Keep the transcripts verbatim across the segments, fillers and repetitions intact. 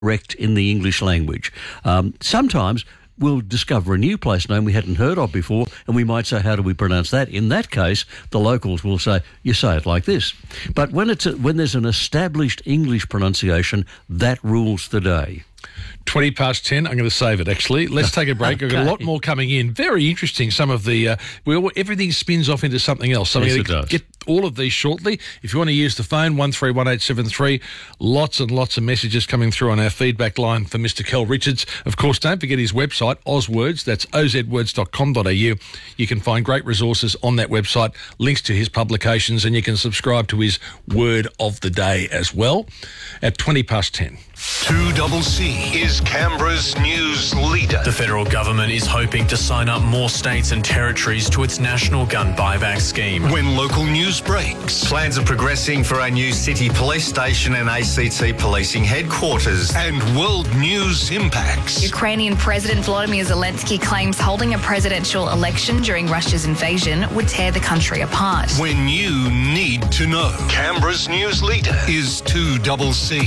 correct in the English language. Um, sometimes we'll discover a new place name we hadn't heard of before, and we might say, how do we pronounce that? In that case, the locals will say, you say it like this. But when it's a, when there's an established English pronunciation, that rules the day. twenty past ten. I'm going to save it, actually. Let's take a break. Okay. I've got a lot more coming in. Very interesting. Some of the... Uh, we all, everything spins off into something else. So Yes, I'm it going does. to get all of these shortly. If you want to use the phone, one three one eight seven three. Lots and lots of messages coming through on our feedback line for Mister Kel Richards. Of course, don't forget his website, Ozwords. That's o z words dot com dot a u. You can find great resources on that website, links to his publications, and you can subscribe to his Word of the Day as well at twenty past ten. two C C is Canberra's news leader. The federal government is hoping to sign up more states and territories to its national gun buyback scheme. When local news breaks. Plans are progressing for a new city police station and A C T policing headquarters. And world news impacts. Ukrainian President Volodymyr Zelensky claims holding a presidential election during Russia's invasion would tear the country apart. When you need to know. Canberra's news leader is two C C.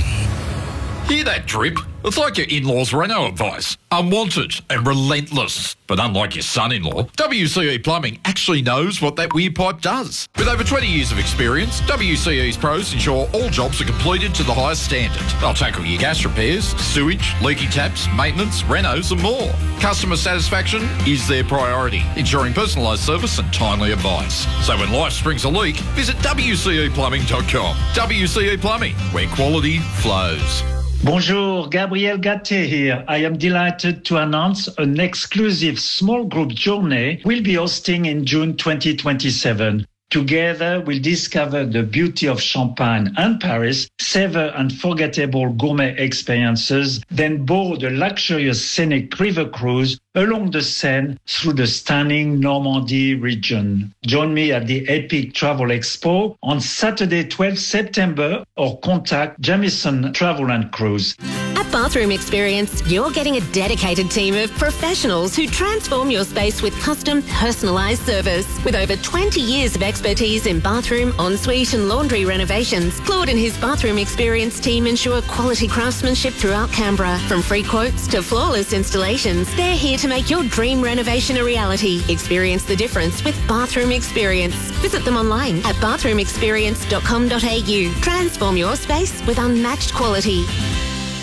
Hear that drip? It's like your in-laws' Renault advice. Unwanted and relentless. But unlike your son-in-law, W C E Plumbing actually knows what that weird pipe does. With over twenty years of experience, W C E's pros ensure all jobs are completed to the highest standard. They'll tackle your gas repairs, sewage, leaky taps, maintenance, renos and more. Customer satisfaction is their priority, ensuring personalised service and timely advice. So when life springs a leak, visit w c e plumbing dot com. W C E Plumbing, where quality flows. Bonjour, Gabriel Gatté here. I am delighted to announce an exclusive small group journey we'll be hosting in June twenty twenty-seven. Together, we'll discover the beauty of Champagne and Paris, savor unforgettable gourmet experiences, then board a luxurious scenic river cruise along the Seine through the stunning Normandy region. Join me at the Epic Travel Expo on Saturday, twelfth September, or contact Jamieson Travel and Cruise. At Bathroom Experience, you're getting a dedicated team of professionals who transform your space with custom, personalised service. With over twenty years of expertise in bathroom, ensuite and laundry renovations, Claude and his Bathroom Experience team ensure quality craftsmanship throughout Canberra. From free quotes to flawless installations, they're here to make your dream renovation a reality. Experience the difference with Bathroom Experience. Visit them online at bathroom experience dot com dot a u. Transform your space with unmatched quality.